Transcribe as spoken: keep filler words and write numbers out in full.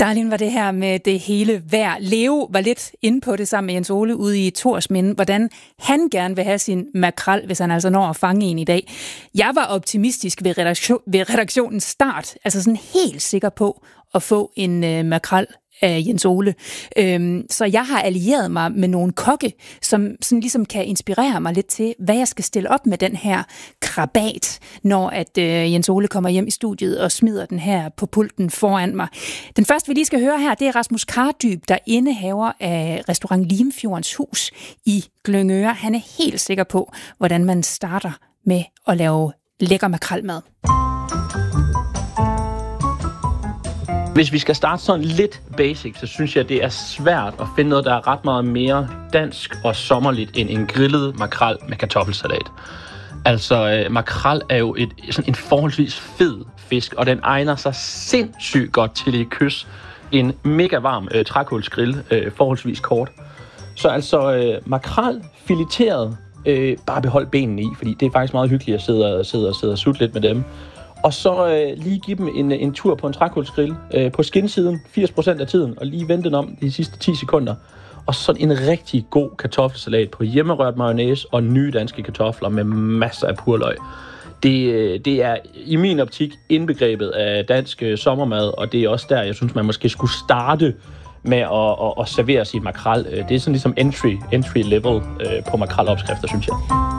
Dejligt var det her med det hele vejr. Leo var lidt inde på det sammen med Jens Ole ude i Thorsminde, hvordan han gerne vil have sin makrel, hvis han altså når at fange en i dag. Jeg var optimistisk ved, redaktion, ved redaktionens start, altså sådan helt sikker på at få en øh, makrel af Jens Ole. Øhm, så jeg har allieret mig med nogle kokke, som sådan ligesom kan inspirere mig lidt til, hvad jeg skal stille op med den her krabat, når at øh, Jens Ole kommer hjem i studiet og smider den her på pulten foran mig. Den første, vi lige skal høre her, det er Rasmus Kardyb, der indehaver af restaurant Limfjordens Hus i Glyngøre. Han er helt sikker på, hvordan man starter med at lave lækker makrelmad. Hvis vi skal starte sådan lidt basic, så synes jeg, det er svært at finde noget, der er ret meget mere dansk og sommerligt end en grillet makrel med kartoffelsalat. Altså, øh, makrel er jo et, sådan en forholdsvis fed fisk, og den egner sig sindssygt godt til et kys. En mega varm øh, trækålsgrill, øh, forholdsvis kort. Så altså, øh, makrel fileteret, øh, bare behold benene i, fordi det er faktisk meget hyggeligt at sidde og, sidde og, sidde og sutte lidt med dem. Og så øh, lige give dem en, en tur på en trækålsgrill øh, på skinsiden firs procent af tiden, og lige vente den om de sidste ti sekunder. Og så en rigtig god kartoffelsalat på hjemmerørt mayonnaise og nye danske kartofler med masser af purløg. Det, det er i min optik indbegrebet af dansk sommermad, og det er også der, jeg synes, man måske skulle starte med at, at, at servere sin makrel. Det er sådan ligesom entry, entry level på makrelopskrifter, synes jeg.